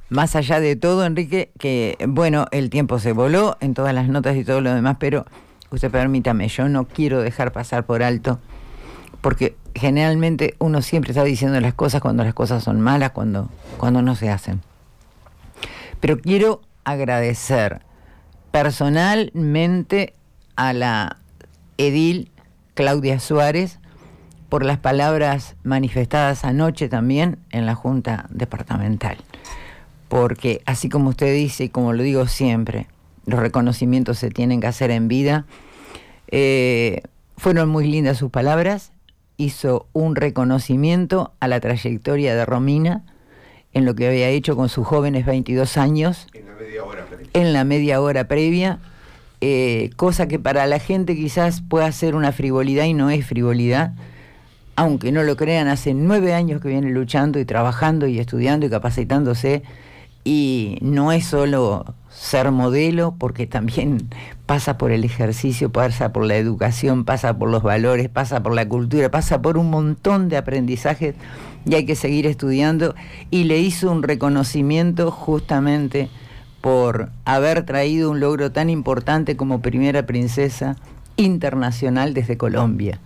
más allá de todo, Enrique, que bueno, el tiempo se voló en todas las notas y todo lo demás, pero usted permítame, yo no quiero dejar pasar por alto, porque generalmente uno siempre está diciendo las cosas cuando las cosas son malas, cuando no se hacen. Pero quiero agradecer personalmente a la edil Claudia Suárez por las palabras manifestadas anoche también en la Junta Departamental. Porque así como usted dice y como lo digo siempre, los reconocimientos se tienen que hacer en vida. Fueron muy lindas sus palabras. Hizo un reconocimiento a la trayectoria de Romina en lo que había hecho con sus jóvenes 22 años. En la media hora previa. Cosa que para la gente quizás pueda ser una frivolidad y no es frivolidad. Aunque no lo crean, hace 9 años que viene luchando y trabajando y estudiando y capacitándose. Y no es solo ser modelo, porque también pasa por el ejercicio, pasa por la educación, pasa por los valores, pasa por la cultura, pasa por un montón de aprendizajes y hay que seguir estudiando. Y le hizo un reconocimiento justamente por haber traído un logro tan importante como primera princesa internacional desde Colombia,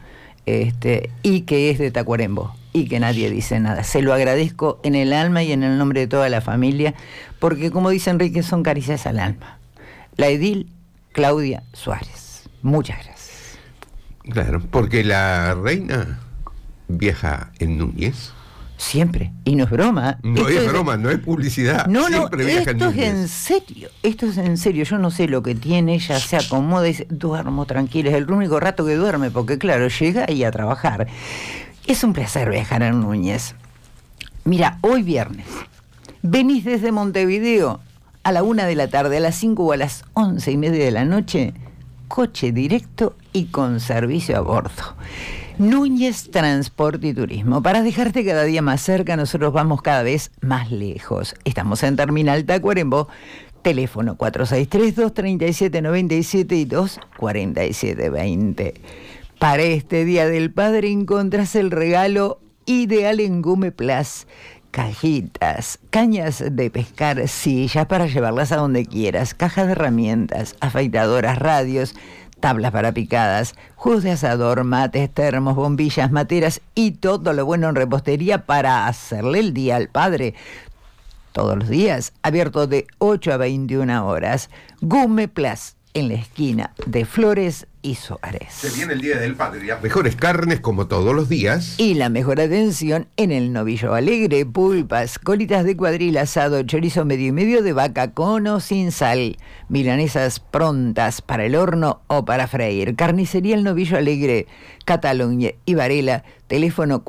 y que es de Tacuarembó. Y que nadie dice nada. Se lo agradezco en el alma y en el nombre de toda la familia, porque como dice Enrique, son caricias al alma. La edil Claudia Suárez. Muchas gracias. Claro, porque la reina viaja en Núñez. Siempre. Y no es broma. No es broma, no es publicidad. No, siempre viaja en Núñez. Esto es en serio. Esto es en serio. Yo no sé lo que tiene. Ella se acomoda y dice, duermo tranquila. Es el único rato que duerme, porque claro, llega y a trabajar. Es un placer viajar a Núñez. Mira, hoy viernes, venís desde Montevideo a la 1 de la tarde, a las 5 o a las 11:30 de la noche, coche directo y con servicio a bordo. Núñez Transporte y Turismo. Para dejarte cada día más cerca, nosotros vamos cada vez más lejos. Estamos en Terminal Tacuarembó, teléfono 463-237-97 y 247-20. Para este Día del Padre encontrás el regalo ideal en Gume Plus. Cajitas, cañas de pescar, sillas para llevarlas a donde quieras, cajas de herramientas, afeitadoras, radios, tablas para picadas, juegos de asador, mates, termos, bombillas, materas y todo lo bueno en repostería para hacerle el día al padre. Todos los días, abierto de 8 a 21 horas. Gume Plus, en la esquina de Flores y Suárez. Se viene el Día del Padre, las mejores carnes como todos los días. Y la mejor atención en el Novillo Alegre, pulpas, colitas de cuadril, asado, chorizo medio y medio de vaca con o sin sal, milanesas prontas para el horno o para freír. Carnicería El Novillo Alegre, Cataluña y Varela, teléfono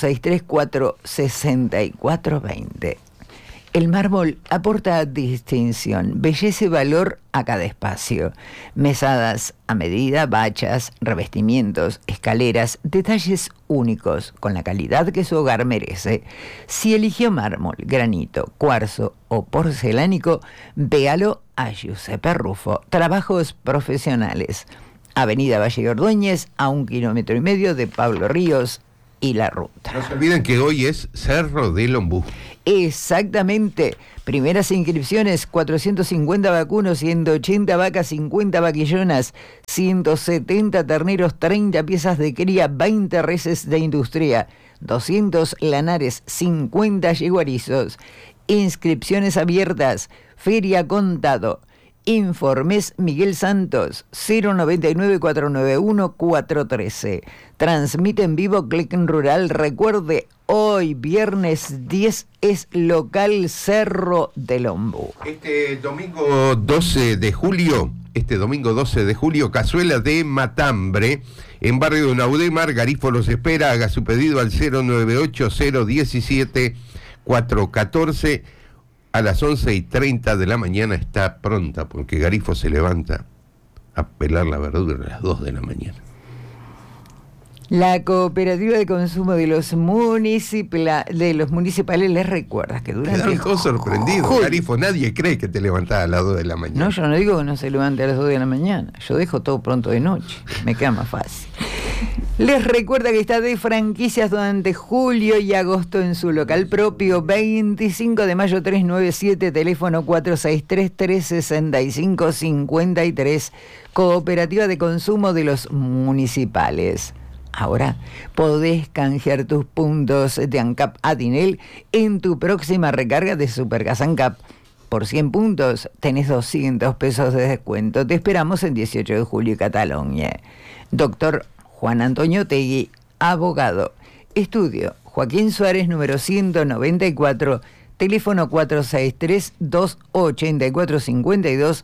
4634-6420. El mármol aporta distinción, belleza y valor a cada espacio. Mesadas a medida, bachas, revestimientos, escaleras, detalles únicos, con la calidad que su hogar merece. Si eligió mármol, granito, cuarzo o porcelánico, véalo a Giuseppe Rufo. Trabajos profesionales. Avenida Valle Ordóñez, a 1,5 kilómetros de Pablo Ríos y la ruta. No se olviden que hoy es Cerro del Ombú. Exactamente. Primeras inscripciones, 450 vacunos, 180 vacas, 50 vaquillonas, 170 terneros, 30 piezas de cría, 20 reses de industria, 200 lanares, 50 yeguarizos. Inscripciones abiertas. Feria Contado. Informes Miguel Santos, 099-491-413. Transmite en vivo Click en Rural. Recuerde, hoy, viernes 10, es local Cerro del Ombú. Este domingo 12 de julio, cazuela de matambre, en barrio de Naudemar. Garifo los espera. Haga su pedido al 098-017-414. A las 11:30 de la mañana está pronta, porque Garifo se levanta a pelar la verdura a las 2 de la mañana. La Cooperativa de Consumo de los municipales les recuerda que durante... Quedaron todos sorprendidos, Garifo. Nadie cree que te levantás a las 2 de la mañana. No, yo no digo que no se levante a las 2 de la mañana. Yo dejo todo pronto de noche. Me queda más fácil. Les recuerda que está de franquicias durante julio y agosto en su local propio, 25 de mayo 397, teléfono 463-365-53, Cooperativa de Consumo de los Municipales. Ahora podés canjear tus puntos de ANCAP Adinel en tu próxima recarga de Supergas ANCAP. Por 100 puntos tenés 200 pesos de descuento. Te esperamos en 18 de julio, Cataluña. Doctor Juan Antonio Tegui, abogado. Estudio Joaquín Suárez, número 194, teléfono 463-284-52,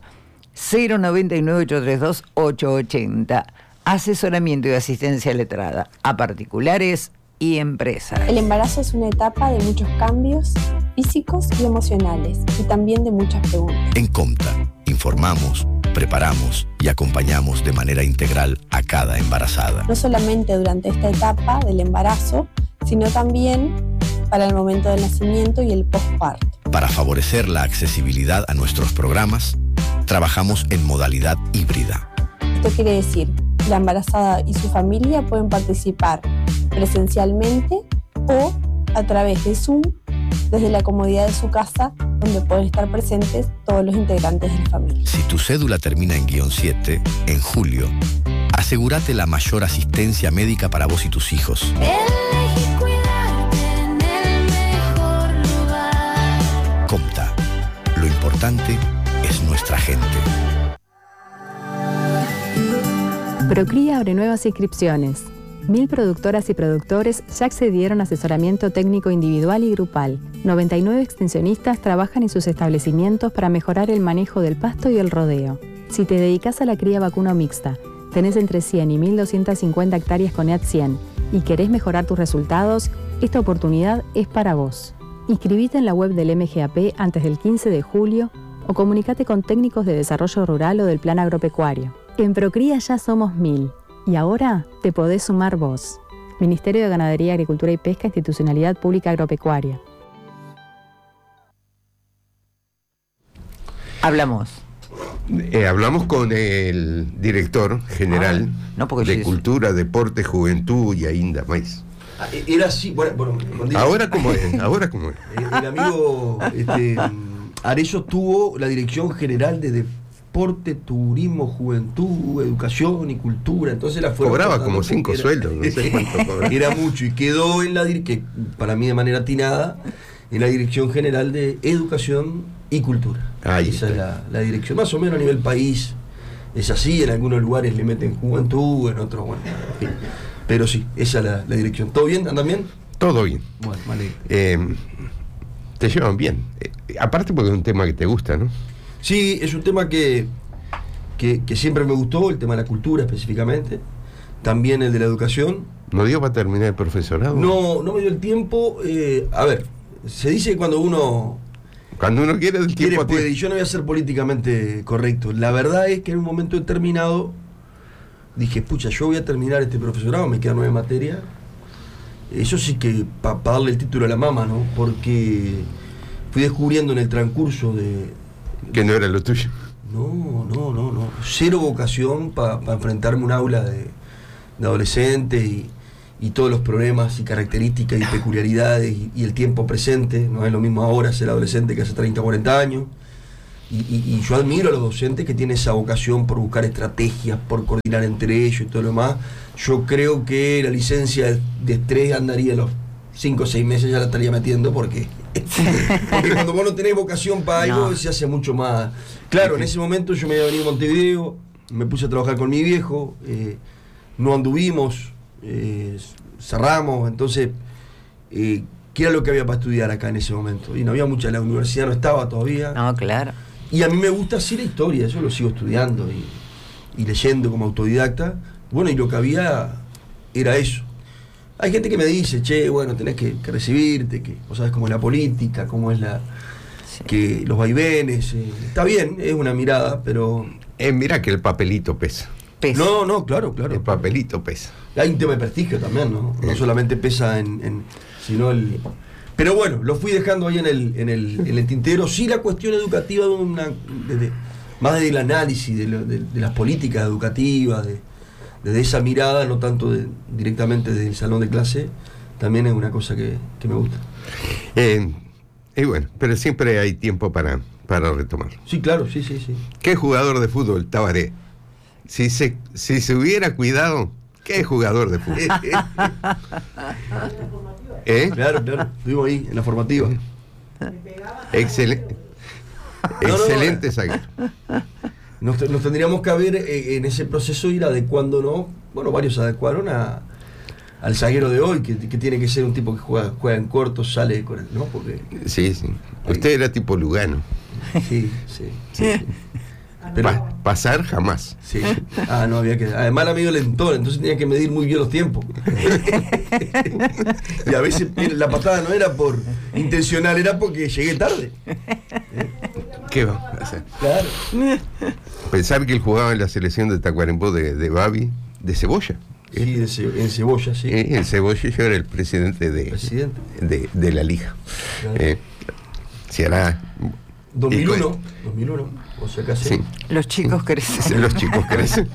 099-832-880. Asesoramiento y asistencia letrada a particulares y empresas. El embarazo es una etapa de muchos cambios físicos y emocionales, y también de muchas preguntas. En Comta informamos, preparamos y acompañamos de manera integral a cada embarazada. No solamente durante esta etapa del embarazo, sino también para el momento del nacimiento y el posparto. Para favorecer la accesibilidad a nuestros programas, trabajamos en modalidad híbrida. Esto quiere decir, la embarazada y su familia pueden participar presencialmente o a través de Zoom, desde la comodidad de su casa, donde pueden estar presentes todos los integrantes de la familia. Si tu cédula termina en -7, en julio, asegúrate la mayor asistencia médica para vos y tus hijos. Elegí cuidarte en el mejor lugar. Comta. Lo importante es nuestra gente. Procría abre nuevas inscripciones. 1000 productoras y productores ya accedieron a asesoramiento técnico individual y grupal. 99 extensionistas trabajan en sus establecimientos para mejorar el manejo del pasto y el rodeo. Si te dedicas a la cría vacuno mixta, tenés entre 100 y 1250 hectáreas con EAT 100 y querés mejorar tus resultados, esta oportunidad es para vos. Inscribite en la web del MGAP antes del 15 de julio o comunicate con técnicos de desarrollo rural o del plan agropecuario. En Procría ya somos 1000. Y ahora te podés sumar vos. Ministerio de Ganadería, Agricultura y Pesca, Institucionalidad Pública Agropecuaria. Hablamos con el director general de Cultura, Deporte, Juventud y ainda más. Era así, bueno ¿Ahora cómo es? El amigo Arezzo tuvo la Dirección General de Deporte, Turismo, Juventud, Educación y Cultura. Entonces la fue cobraba como 5 sueldos, no sé cuánto cobraba. Era mucho y quedó en que para mí de manera atinada, en la Dirección General de Educación y Cultura. Esa es la dirección, más o menos a nivel país es así, en algunos lugares le meten juventud, en otros, bueno, en fin. Pero sí, esa es la dirección. ¿Todo bien? ¿Andan bien? Todo bien. Bueno, vale. Te llevan bien. Aparte porque es un tema que te gusta, ¿no? Sí, es un tema que siempre me gustó, el tema de la cultura específicamente, también el de la educación. ¿No dio para terminar el profesorado? No me dio el tiempo. A ver, se dice que cuando uno quiere, el tiempo puede, y yo no voy a ser políticamente correcto. La verdad es que en un momento determinado dije, pucha, yo voy a terminar este profesorado, me quedan 9 materias. Eso sí que para darle el título a la mama, ¿no? Porque fui descubriendo en el transcurso que no era lo tuyo. No. Cero vocación para enfrentarme a un aula de adolescentes y todos los problemas y características y peculiaridades y el tiempo presente. No es lo mismo ahora ser adolescente que hace 30 o 40 años. Y yo admiro a los docentes que tienen esa vocación por buscar estrategias, por coordinar entre ellos y todo lo demás. Yo creo que la licencia de estrés andaría los 5 o 6 meses, ya la estaría metiendo porque cuando vos no tenés vocación para algo se hace mucho más. Claro, en ese momento yo me había venido a Montevideo, me puse a trabajar con mi viejo, no anduvimos, cerramos, entonces ¿qué era lo que había para estudiar acá en ese momento? Y no había mucha, la universidad no estaba todavía. No, claro. Y a mí me gusta así la historia, eso lo sigo estudiando y leyendo como autodidacta. Bueno, y lo que había era eso. Hay gente que me dice, che, bueno, tenés que recibirte, que vos sabés cómo es la política, cómo es que los vaivenes. Está bien, es una mirada, pero... Mirá que el papelito pesa. No, claro. El papelito pesa. Hay un tema de prestigio también, ¿no? No solamente pesa sino el... Pero bueno, lo fui dejando ahí en el tintero. Sí, la cuestión educativa más del análisis de las políticas educativas, de desde esa mirada, no tanto directamente desde el salón de clase, también es una cosa que me gusta. Y bueno, pero siempre hay tiempo para retomar. Sí, claro, sí. ¿Qué jugador de fútbol, Tabaré? Si se hubiera cuidado, ¿qué jugador de fútbol? Claro, estuvimos ahí, en la formativa. Excelente zaguero. Nos tendríamos que haber en ese proceso ir adecuándonos. Bueno, varios adecuaron al zaguero de hoy, que tiene que ser un tipo que juega en corto, sale con él, ¿no? Porque sí. Usted era tipo Lugano. Sí. Pero, pasar jamás. Sí. No había que. Además era medio lentón, entonces tenía que medir muy bien los tiempos. Y a veces la patada no era por intencional, era porque llegué tarde. ¿Qué va a hacer? Claro. Pensar que él jugaba en la selección de Tacuarembó de Babi, de Cebolla. Sí, en Cebolla, sí. En Cebolla yo era el presidente de la liga. Claro. Se hará 2001, o sea, casi. Sí. Los chicos crecen. Los chicos crecen.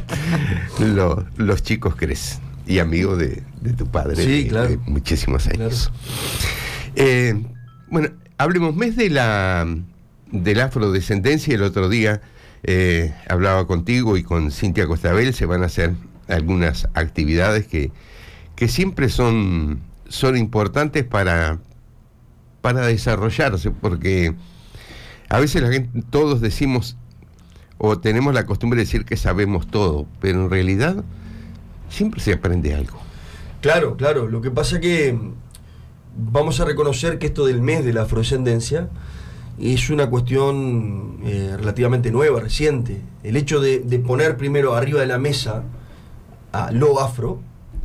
Los chicos crecen. Y amigo de tu padre, sí, claro, de muchísimos años. Claro. Bueno, hablemos más de la afrodescendencia. El otro día hablaba contigo y con Cintia Costabel. Se van a hacer algunas actividades que siempre son importantes para desarrollarse, porque a veces la gente, todos decimos o tenemos la costumbre de decir que sabemos todo, pero en realidad siempre se aprende algo. Claro, lo que pasa es que vamos a reconocer que esto del mes de la afrodescendencia es una cuestión relativamente nueva, reciente. El hecho de poner primero arriba de la mesa a lo afro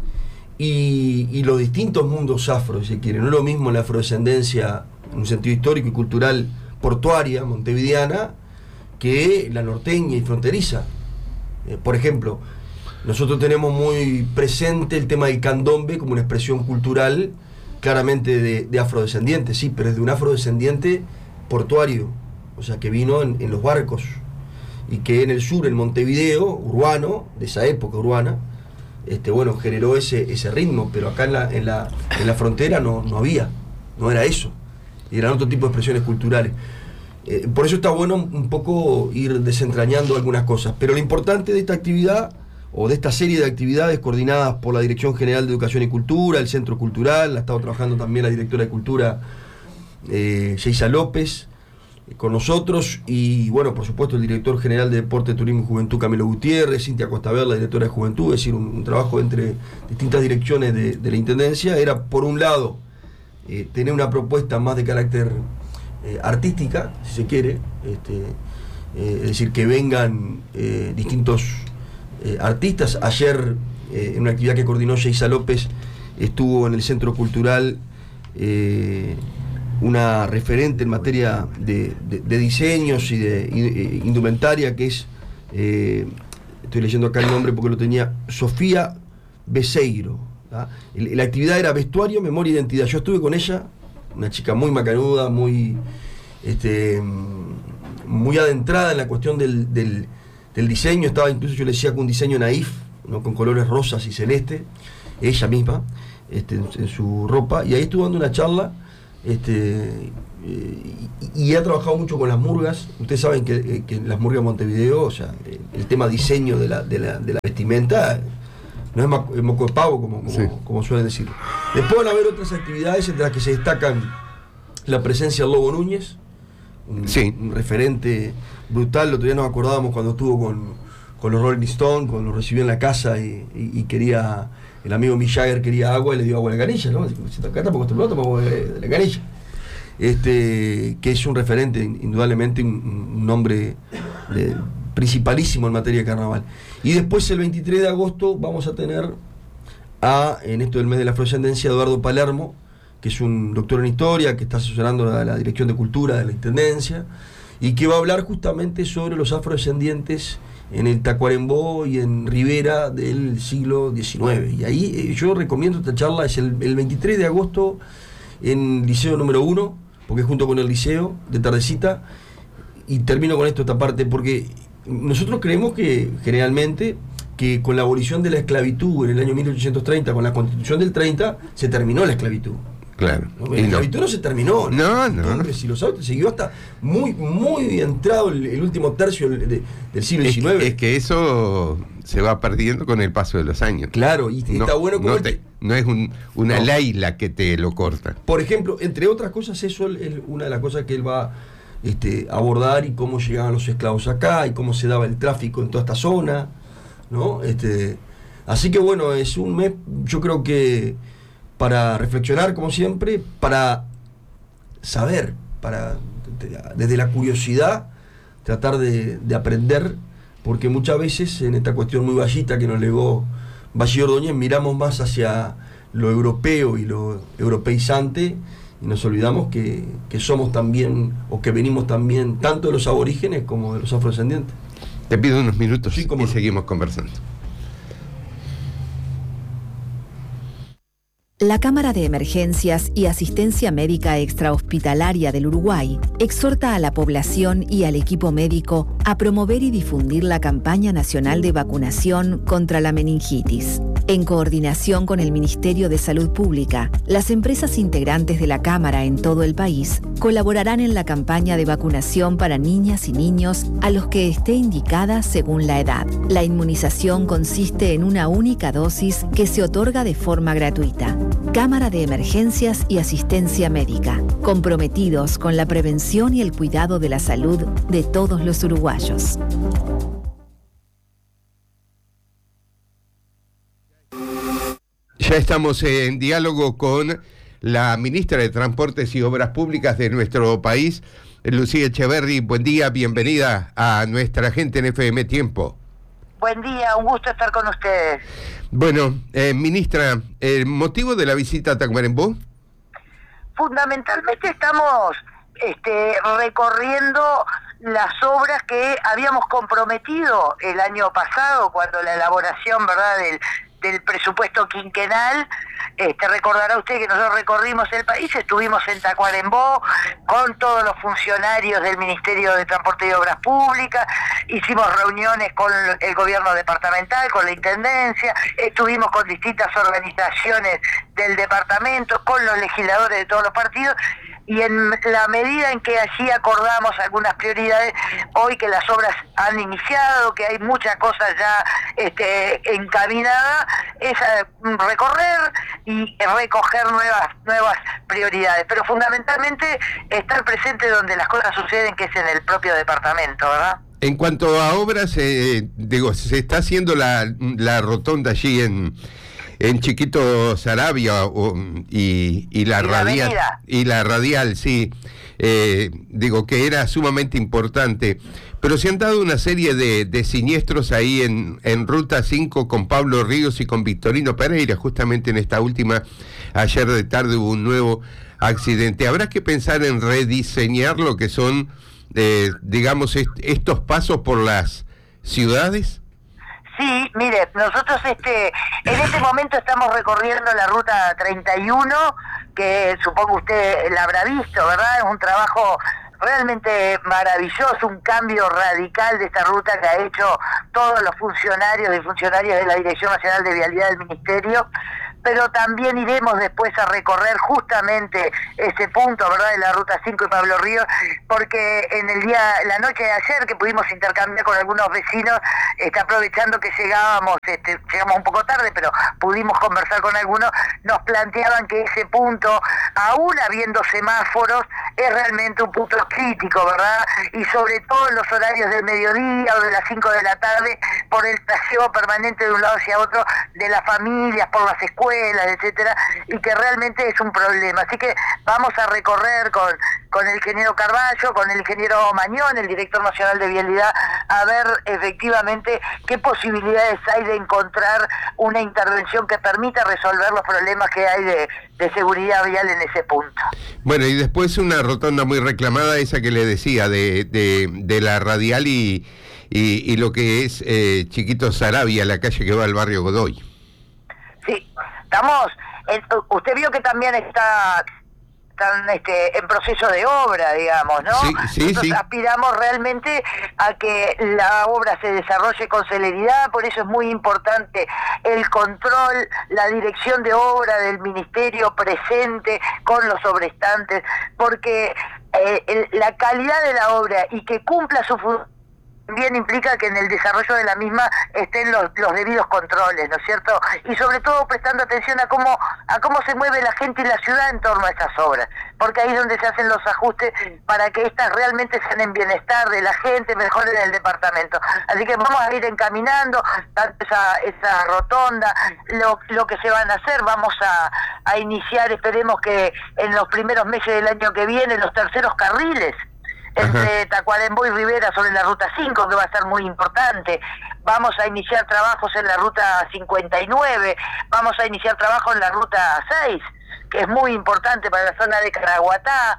y los distintos mundos afro, si quiere. No es lo mismo la afrodescendencia en un sentido histórico y cultural portuaria, montevideana, que la norteña y fronteriza. Por ejemplo, nosotros tenemos muy presente el tema del candombe como una expresión cultural claramente de afrodescendientes, sí, pero es de un afrodescendiente portuario, o sea, que vino en los barcos, y que en el sur, en Montevideo, urbano, de esa época urbana, generó ese ritmo, pero acá en la frontera no había, no era eso, eran otro tipo de expresiones culturales. Por eso está bueno un poco ir desentrañando algunas cosas, pero lo importante de esta actividad, o de esta serie de actividades coordinadas por la Dirección General de Educación y Cultura, el Centro Cultural, ha estado trabajando también la directora de Cultura, Geisa López, con nosotros, y bueno, por supuesto el director general de Deporte, Turismo y Juventud, Camilo Gutiérrez, Cintia Costabel, la directora de Juventud, es decir, un trabajo entre distintas direcciones de la Intendencia. Era, por un lado, tener una propuesta más de carácter artística, si se quiere, es decir, que vengan distintos artistas. Ayer, en una actividad que coordinó Geisa López, estuvo en el Centro Cultural una referente en materia de diseños y de indumentaria, que es, estoy leyendo acá el nombre porque lo tenía, Sofía Beseiro. La actividad era vestuario, memoria e identidad. Yo estuve con ella, una chica muy macanuda, muy adentrada en la cuestión del diseño. Estaba incluso, yo le decía, con un diseño naif, ¿no?, con colores rosas y celeste, ella misma, en su ropa, y ahí estuvo dando una charla. Y ha trabajado mucho con las murgas. Ustedes saben que las murgas de Montevideo, o sea, el tema diseño de la vestimenta no es moco de pavo, como suelen decir. Después van a haber otras actividades entre las que se destacan la presencia del Lobo Núñez, un referente brutal. El otro día nos acordábamos cuando estuvo con los Rolling Stones, cuando los recibió en la casa y quería, el amigo Mick Jagger quería agua y le dio agua a la canilla, ¿no? Si te acá tampoco te plata, agua de la canilla. Que es un referente, indudablemente un nombre principalísimo en materia de carnaval. Y después, el 23 de agosto, vamos a tener en esto del mes de la afrodescendencia, Eduardo Palermo, que es un doctor en historia, que está asesorando a la Dirección de Cultura de la Intendencia, y que va a hablar justamente sobre los afrodescendientes en el Tacuarembó y en Rivera del siglo XIX. Y ahí yo recomiendo esta charla, es el 23 de agosto en Liceo número 1, porque es junto con el liceo, de tardecita. Y termino con esta parte, porque nosotros creemos que generalmente que con la abolición de la esclavitud en el año 1830, con la Constitución del 30, se terminó la esclavitud. Claro. ¿No? La esclavitud no se terminó. No. Los hombres y los autos siguió hasta muy entrado el último tercio del siglo XIX. Es que eso se va perdiendo con el paso de los años. Claro, y está bueno como no es una ley la que te lo corta. Por ejemplo, entre otras cosas, eso es una de las cosas que él va a abordar, y cómo llegaban los esclavos acá, y cómo se daba el tráfico en toda esta zona, ¿no? Así que bueno, es un mes, yo creo que para reflexionar, como siempre, para saber, desde la curiosidad, tratar de aprender, porque muchas veces en esta cuestión muy vallita que nos legó Valle Ordóñez, miramos más hacia lo europeo y lo europeizante, y nos olvidamos que somos también, o que venimos también, tanto de los aborígenes como de los afrodescendientes. Te pido unos minutos, sí, y seguimos conversando. La Cámara de Emergencias y Asistencia Médica Extrahospitalaria del Uruguay exhorta a la población y al equipo médico a promover y difundir la campaña nacional de vacunación contra la meningitis. En coordinación con el Ministerio de Salud Pública, las empresas integrantes de la Cámara en todo el país colaborarán en la campaña de vacunación para niñas y niños a los que esté indicada según la edad. La inmunización consiste en una única dosis que se otorga de forma gratuita. Cámara de Emergencias y Asistencia Médica, comprometidos con la prevención y el cuidado de la salud de todos los uruguayos. Ya estamos en diálogo con la ministra de Transportes y Obras Públicas de nuestro país, Lucía Echeverri. Buen día, bienvenida a nuestra gente en FM Tiempo. Buen día, un gusto estar con ustedes. Bueno, ministra, ¿el motivo de la visita a Tacuarembó? Fundamentalmente estamos recorriendo las obras que habíamos comprometido el año pasado, cuando la elaboración, ¿verdad?, del presupuesto quinquenal. Recordará usted que nosotros recorrimos el país, estuvimos en Tacuarembó con todos los funcionarios del Ministerio de Transporte y Obras Públicas, hicimos reuniones con el gobierno departamental, con la intendencia, estuvimos con distintas organizaciones del departamento, con los legisladores de todos los partidos, y en la medida en que allí acordamos algunas prioridades, hoy que las obras han iniciado, que hay muchas cosas ya encaminadas, es recorrer y recoger nuevas prioridades, pero fundamentalmente estar presente donde las cosas suceden, que es en el propio departamento, ¿verdad? En cuanto a obras, se está haciendo la rotonda allí en Chiquito Saravia y la radial, y la radial, sí, que era sumamente importante, pero se han dado una serie de siniestros ahí en Ruta 5 con Pablo Ríos y con Victorino Pereira. Justamente en esta última, ayer de tarde hubo un nuevo accidente. Habrá que pensar en rediseñar lo que son estos pasos por las ciudades. Sí, mire, nosotros en este momento estamos recorriendo la ruta 31, que supongo usted la habrá visto, ¿verdad? Es un trabajo realmente maravilloso, un cambio radical de esta ruta que ha hecho todos los funcionarios y funcionarias de la Dirección Nacional de Vialidad del Ministerio, pero también iremos después a recorrer justamente ese punto, ¿verdad?, de la Ruta 5 y Pablo Ríos, porque en la noche de ayer, que pudimos intercambiar con algunos vecinos, aprovechando que llegamos un poco tarde, pero pudimos conversar con algunos, nos planteaban que ese punto, aún habiendo semáforos, es realmente un punto crítico, ¿verdad? Y sobre todo en los horarios del mediodía o de las 5 de la tarde, por el paseo permanente de un lado hacia otro de las familias, por las escuelas, etcétera, y que realmente es un problema. Así que vamos a recorrer con el ingeniero Carballo, con el ingeniero Mañón, el director nacional de Vialidad, a ver efectivamente qué posibilidades hay de encontrar una intervención que permita resolver los problemas que hay de seguridad vial en ese punto. Bueno, y después una rotonda muy reclamada, esa que le decía, de la radial y lo que es Chiquito Saravia, la calle que va al barrio Godoy. Sí, usted vio que también está en proceso de obra, digamos, ¿no? Nosotros aspiramos realmente a que la obra se desarrolle con celeridad, por eso es muy importante el control, la dirección de obra del ministerio presente con los sobrestantes, porque la calidad de la obra y que cumpla su función también implica que en el desarrollo de la misma estén los debidos controles, ¿no es cierto? Y sobre todo prestando atención a cómo se mueve la gente y la ciudad en torno a estas obras, porque ahí es donde se hacen los ajustes para que estas realmente sean en bienestar de la gente, mejoren el departamento. Así que vamos a ir encaminando tanto esa rotonda, lo que se van a hacer, vamos a iniciar, esperemos que en los primeros meses del año que viene, los terceros carriles entre Tacuarembó y Rivera sobre la ruta 5, que va a ser muy importante. Vamos a iniciar trabajos en la ruta 59, vamos a iniciar trabajo en la ruta 6, que es muy importante para la zona de Caraguatá.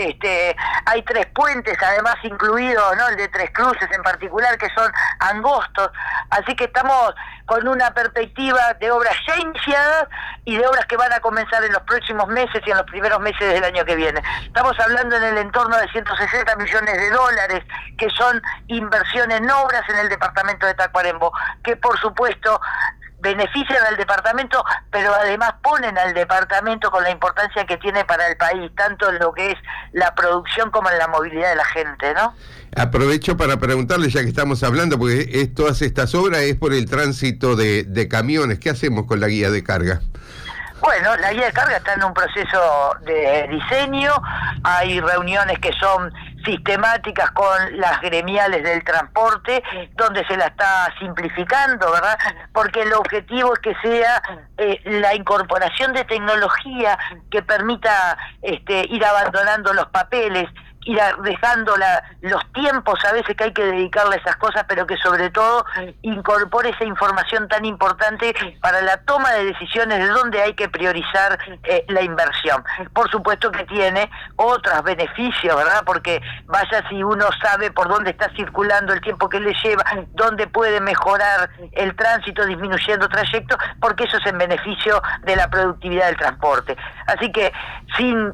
Hay 3 puentes, además incluido, ¿no?, el de Tres Cruces en particular, que son angostos, así que estamos con una perspectiva de obras ya iniciadas y de obras que van a comenzar en los próximos meses y en los primeros meses del año que viene. Estamos hablando en el entorno de 160 millones de dólares, que son inversión en obras en el departamento de Tacuarembó, que por supuesto benefician al departamento, pero además ponen al departamento con la importancia que tiene para el país, tanto en lo que es la producción como en la movilidad de la gente, ¿no? Aprovecho para preguntarle, ya que estamos hablando, porque todas estas obras es por el tránsito de camiones. ¿Qué hacemos con la guía de carga? Bueno, la guía de carga está en un proceso de diseño, hay reuniones que son sistemáticas con las gremiales del transporte, donde se la está simplificando, ¿verdad? Porque el objetivo es que sea la incorporación de tecnología que permita ir abandonando los papeles, ir dejando los tiempos a veces que hay que dedicarle a esas cosas, pero que sobre todo incorpore esa información tan importante para la toma de decisiones de dónde hay que priorizar la inversión. Por supuesto que tiene otros beneficios, ¿verdad? Porque vaya si uno sabe por dónde está circulando, el tiempo que le lleva, dónde puede mejorar el tránsito disminuyendo trayectos, porque eso es en beneficio de la productividad del transporte. Así que sin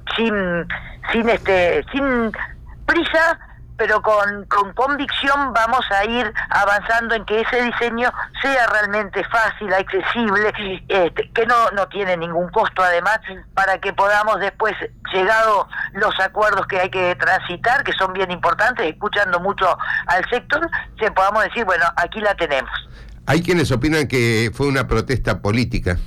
prisa, pero con convicción vamos a ir avanzando en que ese diseño sea realmente fácil, accesible, que no tiene ningún costo además, para que podamos después, llegados los acuerdos que hay que transitar, que son bien importantes, escuchando mucho al sector, podamos decir, bueno, aquí la tenemos. Hay quienes opinan que fue una protesta política.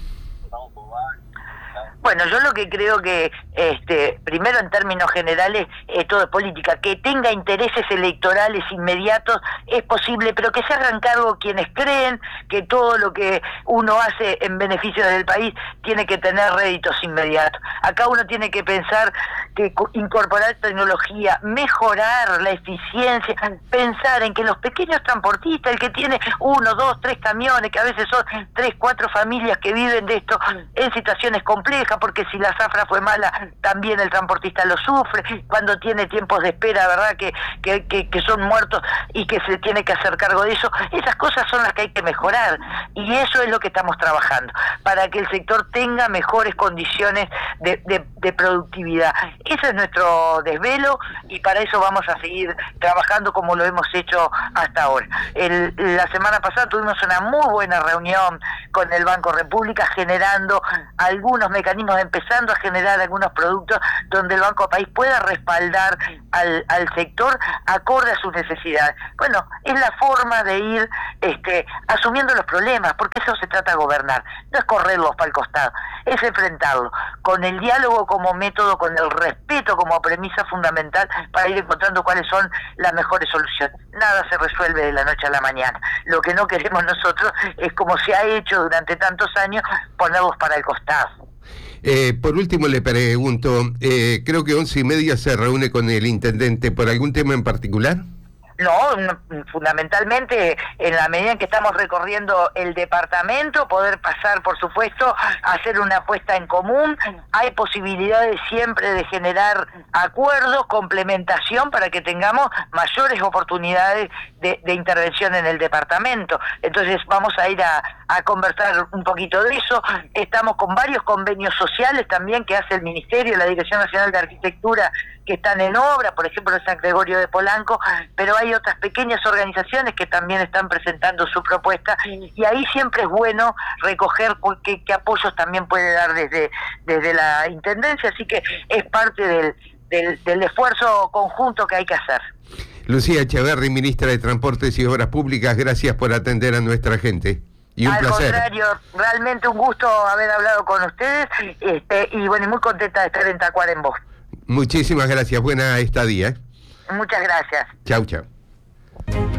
Bueno, yo lo que creo que, primero en términos generales, todo es política. Que tenga intereses electorales inmediatos es posible, pero que se hagan cargo quienes creen que todo lo que uno hace en beneficio del país tiene que tener réditos inmediatos. Acá uno tiene que pensar que incorporar tecnología, mejorar la eficiencia, pensar en que los pequeños transportistas, el que tiene 1, 2, 3 camiones, que a veces son 3, 4 familias que viven de esto en situaciones complejas, porque si la zafra fue mala, también el transportista lo sufre, cuando tiene tiempos de espera, ¿verdad?, que son muertos y que se tiene que hacer cargo de eso. Esas cosas son las que hay que mejorar, y eso es lo que estamos trabajando, para que el sector tenga mejores condiciones de productividad. Ese es nuestro desvelo, y para eso vamos a seguir trabajando como lo hemos hecho hasta ahora. La semana pasada tuvimos una muy buena reunión con el Banco República, generando algunos mecanismos, empezando a generar algunos productos donde el Banco País pueda respaldar al sector acorde a sus necesidades. Bueno, es la forma de ir asumiendo los problemas, porque eso se trata de gobernar, no es correrlos para el costado, es enfrentarlos con el diálogo como método, con el respeto como premisa fundamental, para ir encontrando cuáles son las mejores soluciones. Nada se resuelve de la noche a la mañana. Lo que no queremos nosotros es, como se ha hecho durante tantos años, ponerlos para el costado. Por último le pregunto, creo que 11:30 se reúne con el intendente, ¿por algún tema en particular? No, fundamentalmente en la medida en que estamos recorriendo el departamento, poder pasar, por supuesto, a hacer una apuesta en común. Hay posibilidades siempre de generar acuerdos, complementación, para que tengamos mayores oportunidades de intervención en el departamento. Entonces vamos a ir a a conversar un poquito de eso. Estamos con varios convenios sociales también que hace el Ministerio, la Dirección Nacional de Arquitectura, que están en obra, por ejemplo en San Gregorio de Polanco, pero hay otras pequeñas organizaciones que también están presentando su propuesta, y ahí siempre es bueno recoger qué apoyos también puede dar desde la Intendencia, así que es parte del esfuerzo conjunto que hay que hacer. Lucía Echeverri, ministra de Transportes y Obras Públicas, gracias por atender a nuestra gente. Y un placer. Al contrario, realmente un gusto haber hablado con ustedes, y bueno, muy contenta de estar en Tacuarembó. Muchísimas gracias, buena estadía. Muchas gracias. Chau, chau.